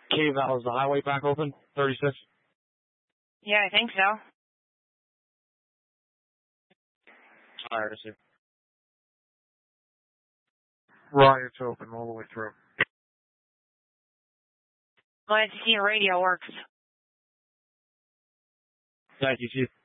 Cave, that was the highway back open, 36? Yeah, I think so. Alright, I see. Riot's open all the way through. Glad to see your radio works. Thank you, Chief.